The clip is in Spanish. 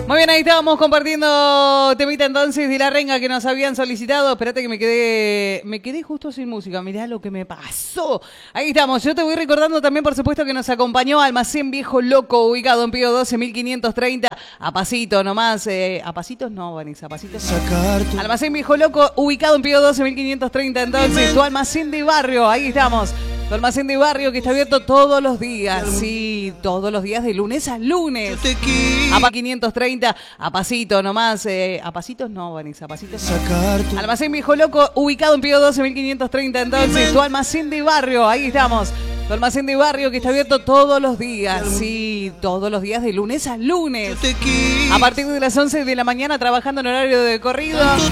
Muy bien, ahí estábamos compartiendo temita entonces de La Renga que nos habían solicitado. Espérate que me quedé justo sin música. Mirá lo que me pasó. Ahí estamos. Yo te voy recordando también, por supuesto, que nos acompañó Almacén Viejo Loco, ubicado en Pío 12, 1530. A pasito nomás. A pasitos no, Vanessa, a pasitos no. Almacén Viejo Loco, ubicado en Pío 12, 1530. Entonces, tu almacén de barrio. Ahí estamos. Tu almacén de barrio que está abierto todos los días. Sí, todos los días de lunes a lunes. A 530, a pasito nomás. A pasitos no, Vanessa, a pasitos no. Almacén Viejo Loco, ubicado en Pío 12, 1530. Entonces, tu almacén de barrio. Ahí estamos. Tu almacén de barrio que está abierto todos los días. Sí, todos los días de lunes a lunes. A partir de las 11 de la mañana trabajando en horario de corrido.